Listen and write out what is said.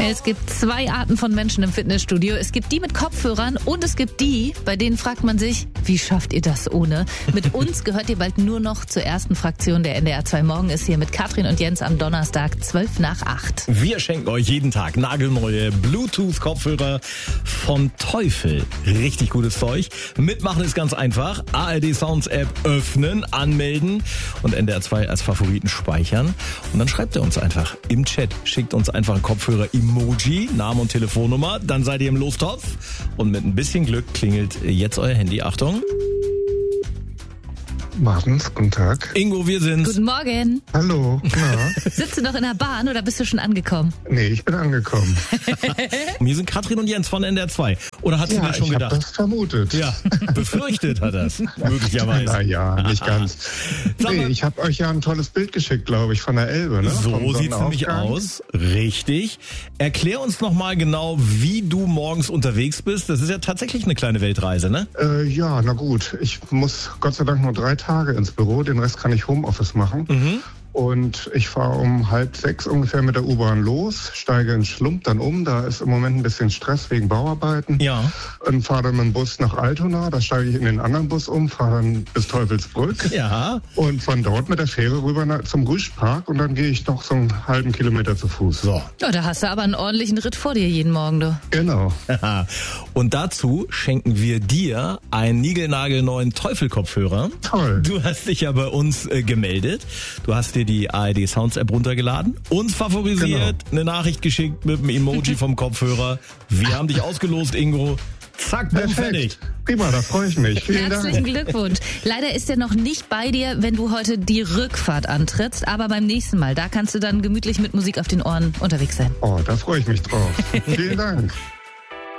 Es gibt zwei Arten von Menschen im Fitnessstudio. Es gibt die mit Kopfhörern und es gibt die, bei denen fragt man sich, wie schafft ihr das ohne? Mit uns gehört ihr bald nur noch zur ersten Fraktion. Der NDR 2 Morgen ist hier mit Katrin und Jens am Donnerstag 7:55. Wir schenken euch jeden Tag nagelneue Bluetooth-Kopfhörer vom Teufel. Richtig gutes Zeug. Mitmachen ist ganz einfach. ARD Sounds App öffnen, anmelden und NDR 2 als Favoriten speichern. Und dann schreibt ihr uns einfach im Chat. Schickt uns einfach ein Kopfhörer-Emoji, Name und Telefonnummer. Dann seid ihr im Lostopf. Und mit ein bisschen Glück klingelt jetzt euer Handy. Achtung. Martens, guten Tag. Ingo, wir sind's. Guten Morgen. Hallo. Na? Sitzt du noch in der Bahn oder bist du schon angekommen? Nee, ich bin angekommen. Und hier sind Katrin und Jens von NDR 2. Oder hat sie mir schon ich gedacht? habe das vermutet. Ja, befürchtet hat das. Möglicherweise. Naja, nicht ganz. Nee, ich habe euch ja ein tolles Bild geschickt, glaube ich, von der Elbe. Ne? So sieht's nämlich aus. Richtig. Erklär uns nochmal genau, wie du morgens unterwegs bist. Das ist ja tatsächlich eine kleine Weltreise, ne? Ja, na gut. Ich muss Gott sei Dank nur 3 Tage ins Büro. Den Rest kann ich Homeoffice machen. Und ich fahre um 5:30 ungefähr mit der U-Bahn los, steige in Schlump dann um. Da ist im Moment ein bisschen Stress wegen Bauarbeiten. Ja. Und fahre dann mit dem Bus nach Altona. Da steige ich in den anderen Bus um, fahre dann bis Teufelsbrück. Ja. Und von dort mit der Fähre rüber zum Rüschpark. Und dann gehe ich noch so einen halben Kilometer zu Fuß. So. Oh, da hast du aber einen ordentlichen Ritt vor dir jeden Morgen, du. Genau. Und dazu schenken wir dir einen niegelnagelneuen Teufel-Kopfhörer. Toll. Du hast dich ja bei uns gemeldet. Du hast dir die ARD Sounds App runtergeladen, uns favorisiert, eine Nachricht geschickt mit dem Emoji vom Kopfhörer. Wir haben dich ausgelost, Ingo. Zack, bumm, fertig. Prima, da freue ich mich. Vielen Herzlichen Dank. Glückwunsch. Leider ist er noch nicht bei dir, wenn du heute die Rückfahrt antrittst, aber beim nächsten Mal, da kannst du dann gemütlich mit Musik auf den Ohren unterwegs sein. Oh, da freue ich mich drauf. Vielen Dank.